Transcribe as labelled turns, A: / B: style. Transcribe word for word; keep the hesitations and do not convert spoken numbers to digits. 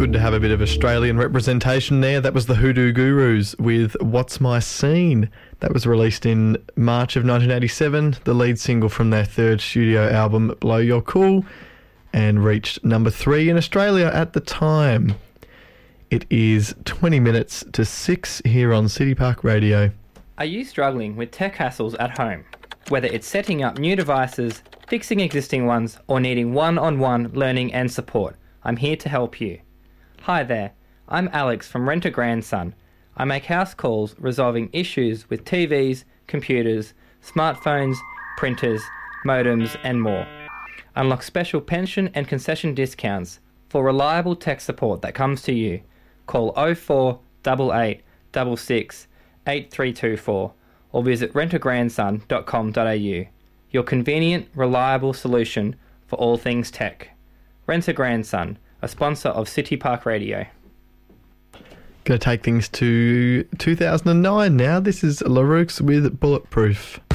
A: good to have a bit of Australian representation there. That was the Hoodoo Gurus with What's My Scene. That was released in March of nineteen eighty-seven, the lead single from their third studio album, Blow Your Cool, and reached number three in Australia at the time. It is twenty minutes to six here on City Park Radio.
B: Are you struggling with tech hassles at home? Whether it's setting up new devices, fixing existing ones, or needing one-on-one learning and support, I'm here to help you. Hi there, I'm Alex from Rent a Grandson. I make house calls resolving issues with T Vs, computers, smartphones, printers, modems, and more. Unlock special pension and concession discounts for reliable tech support that comes to you. Call oh four eight eight six six eight three two four or visit rent a grandson dot com dot a u. Your convenient, reliable solution for all things tech. Rent a Grandson, a sponsor of City Park Radio.
A: Going to take things to two thousand nine now. This is LaRoux's with Bulletproof.